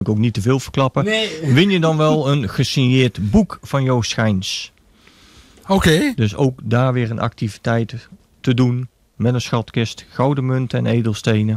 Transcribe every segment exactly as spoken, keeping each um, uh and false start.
ik ook niet te veel verklappen. Nee. Win je dan wel een gesigneerd boek van Joost Schijns. Oké. Okay. Dus ook daar weer een activiteit te doen. Met een schatkist, gouden munten en edelstenen.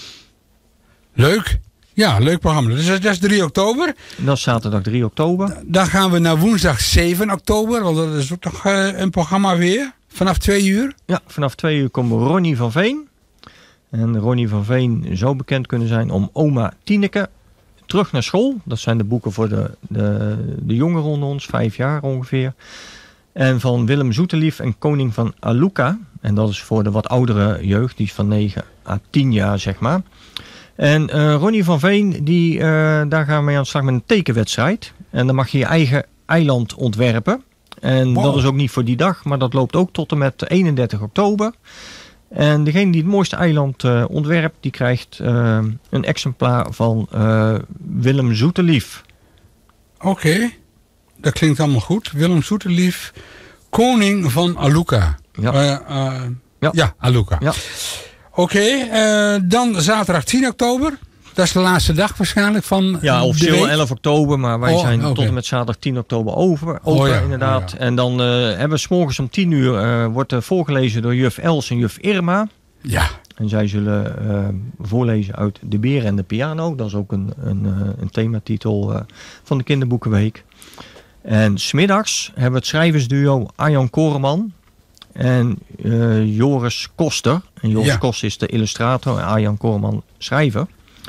Leuk. Ja, leuk programma. Dus dat is drie oktober. Dat is zaterdag drie oktober. Dan gaan we naar woensdag zeven oktober. Want dat is ook nog uh, een programma weer. Vanaf twee uur. Ja, vanaf twee uur komt Ronnie van Veen. En Ronnie van Veen zou bekend kunnen zijn om Oma Tineke. Terug naar school. Dat zijn de boeken voor de, de, de jongeren onder ons. Vijf jaar ongeveer. En van Willem Zoetelief en Koning van Aluka. En dat is voor de wat oudere jeugd. Die is van negen à tien jaar, zeg maar. En uh, Ronnie van Veen, die, uh, daar gaan we mee aan de slag met een tekenwedstrijd. En dan mag je je eigen eiland ontwerpen. En wow. Dat is ook niet voor die dag, maar dat loopt ook tot en met eenendertig oktober. En degene die het mooiste eiland uh, ontwerpt, die krijgt uh, een exemplaar van uh, Willem Zoetelief. Oké, okay. Dat klinkt allemaal goed. Willem Zoetelief, Koning van Aluka. Ja, uh, uh, ja. ja Aluka. Ja. Oké, okay, uh, dan zaterdag tien oktober. Dat is de laatste dag waarschijnlijk van Ja, officieel elf oktober, maar wij oh, zijn okay. tot en met zaterdag tien oktober over, open, oh, ja, inderdaad. Oh, ja. En dan uh, hebben we 's morgens om tien uur, uh, wordt uh, voorgelezen door juf Els en juf Irma. Ja. En zij zullen uh, voorlezen uit De Beer en de Piano. Dat is ook een, een, uh, een thematitel uh, van de kinderboekenweek. En 's middags hebben we het schrijversduo Arjan Koreman en uh, Joris Koster. En Joris ja. Koster is de illustrator en Arjan Koreman schrijver.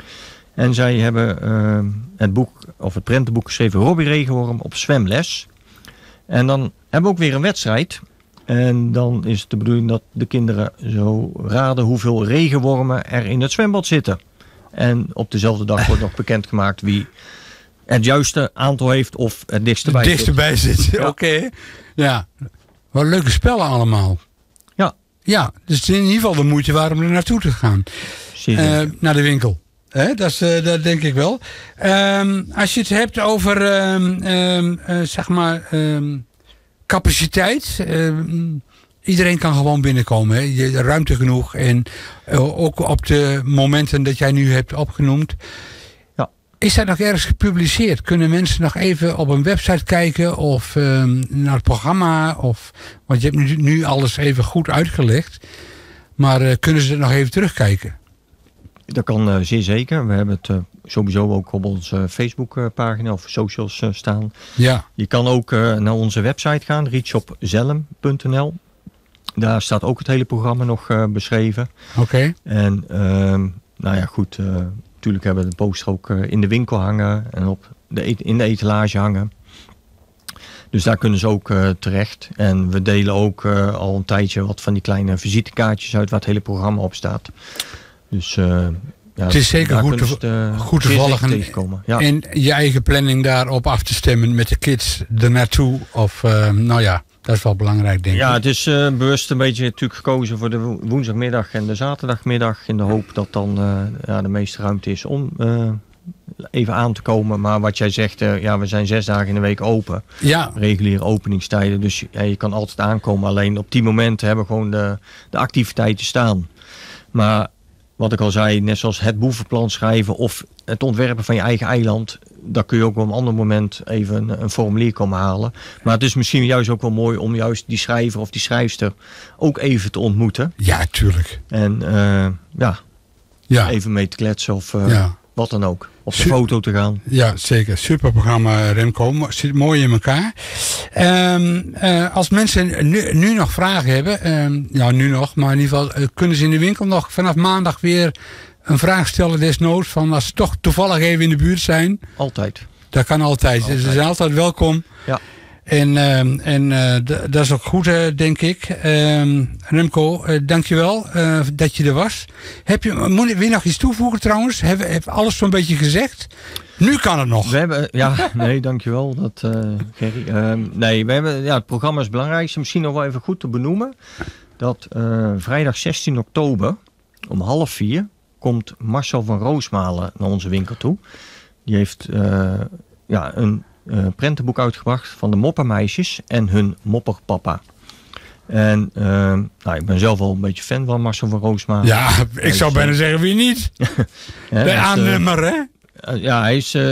En zij hebben uh, het boek, of het prentenboek geschreven Robbie Regenworm op zwemles. En dan hebben we ook weer een wedstrijd. En dan is het de bedoeling dat de kinderen zo raden hoeveel regenwormen er in het zwembad zitten. En op dezelfde dag wordt nog bekendgemaakt wie het juiste aantal heeft of het dichtste bij zit. Het dichtste bij zit, ja. Oké. Okay. Ja, wat leuke spellen allemaal. Ja. Ja, dus in ieder geval de moeite waard om er naartoe te gaan. Uh, naar de winkel. He, dat, is, uh, dat denk ik wel. Um, als je het hebt over um, um, uh, zeg maar um, capaciteit. Um, iedereen kan gewoon binnenkomen. Hè. Je hebt ruimte genoeg. En uh, ook op de momenten dat jij nu hebt opgenoemd. Ja. Is dat nog ergens gepubliceerd? Kunnen mensen nog even op een website kijken? Of um, naar het programma? Of, want je hebt nu, nu alles even goed uitgelegd. Maar uh, kunnen ze er nog even terugkijken? Dat kan uh, zeer zeker. We hebben het uh, sowieso ook op onze uh, Facebookpagina of socials uh, staan. Ja. Je kan ook uh, naar onze website gaan, reachopzelm punt n l. Daar staat ook het hele programma nog uh, beschreven. Oké. Okay. En uh, nou ja, goed. Uh, natuurlijk hebben we de poster ook uh, in de winkel hangen en op de et- in de etalage hangen. Dus daar kunnen ze ook uh, terecht. En we delen ook uh, al een tijdje wat van die kleine visitekaartjes uit waar het hele programma op staat. Dus uh, ja, het is zeker goed, te, de, goed toevallig en, ja. en je eigen planning daarop af te stemmen met de kids er naartoe. Of uh, nou ja, dat is wel belangrijk denk ik. Ja, het is uh, bewust een beetje natuurlijk gekozen voor de wo- woensdagmiddag en de zaterdagmiddag. In de hoop dat dan uh, ja, de meeste ruimte is om uh, even aan te komen. Maar wat jij zegt, uh, ja, we zijn zes dagen in de week open. Ja. Reguliere openingstijden. Dus ja, je kan altijd aankomen. Alleen op die momenten hebben we gewoon de, de activiteiten staan. Maar wat ik al zei, net zoals het boevenplan schrijven of het ontwerpen van je eigen eiland, daar kun je ook op een ander moment even een, een formulier komen halen. Maar het is misschien juist ook wel mooi om juist die schrijver of die schrijfster ook even te ontmoeten. Ja, tuurlijk. En uh, ja, ja, even mee te kletsen of uh, ja. wat dan ook. Op de Su- foto te gaan. Ja, zeker. Superprogramma Remco. Zit mooi in elkaar. Um, uh, als mensen nu, nu nog vragen hebben. Um, ja, nu nog. Maar in ieder geval uh, kunnen ze in de winkel nog vanaf maandag weer een vraag stellen desnoods. Van als ze toch toevallig even in de buurt zijn. Altijd. Dat kan altijd. altijd. Ze zijn altijd welkom. Ja. En, uh, en uh, d- dat is ook goed, uh, denk ik. Uh, Remco, uh, dankjewel uh, dat je er was. Heb je, moet je weer nog iets toevoegen trouwens? Heb je alles zo'n beetje gezegd? Nu kan het nog. We hebben, ja, nee, dankjewel, dat, uh, Gerry. Uh, nee, we hebben, ja, het programma is het belangrijkste. Misschien nog wel even goed te benoemen. Dat uh, vrijdag zestien oktober om half vier komt Marcel van Roosmalen naar onze winkel toe. Die heeft uh, ja, een uh, prentenboek uitgebracht van de moppermeisjes en hun mopperpapa. En uh, nou, ik ben zelf wel een beetje fan van Marcel van Roosmalen. Ja, ik zou bijna zeggen wie niet. ja, bij aannemer, hè? ja, hij is